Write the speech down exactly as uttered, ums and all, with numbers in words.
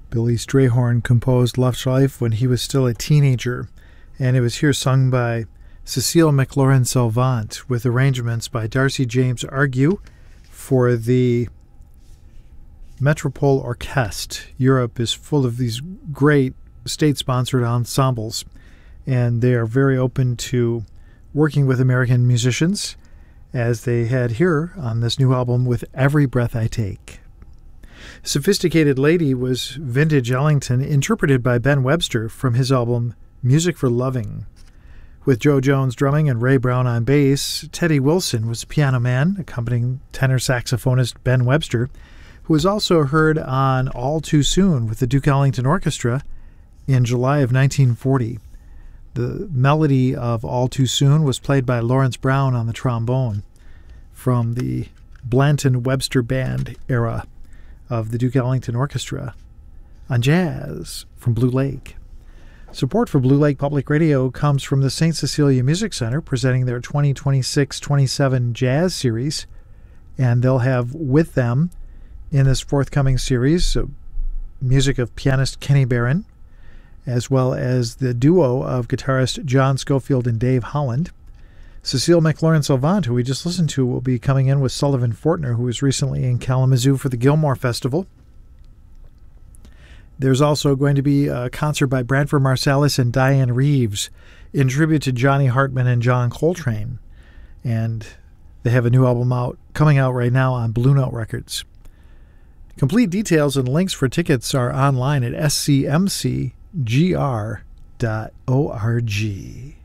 Billy Strayhorn composed Lush Life when he was still a teenager, and it was here sung by Cecile McLaurin-Salvant with arrangements by Darcy James Argue for the Metropole Orchestre. Europe is full of these great state-sponsored ensembles, and they are very open to working with American musicians, as they had here on this new album with Every Breath I Take. Sophisticated Lady was Vintage Ellington, interpreted by Ben Webster from his album Music for Loving. With Joe Jones drumming and Ray Brown on bass, Teddy Wilson was the piano man, accompanying tenor saxophonist Ben Webster, who was also heard on All Too Soon with the Duke Ellington Orchestra in July of nineteen forty. The melody of All Too Soon was played by Lawrence Brown on the trombone from the Blanton-Webster Band era of the Duke Ellington Orchestra on Jazz from Blue Lake. Support for Blue Lake Public Radio comes from the Saint Cecilia Music Center, presenting their twenty twenty-six twenty-seven Jazz Series, and they'll have with them in this forthcoming series uh, music of pianist Kenny Barron, as well as the duo of guitarist John Schofield and Dave Holland. Cecile McLaurin-Salvant, who we just listened to, will be coming in with Sullivan Fortner, who was recently in Kalamazoo for the Gilmore Festival. There's also going to be a concert by Branford Marsalis and Diane Reeves in tribute to Johnny Hartman and John Coltrane. And they have a new album out coming out right now on Blue Note Records. Complete details and links for tickets are online at s c m c g r dot org.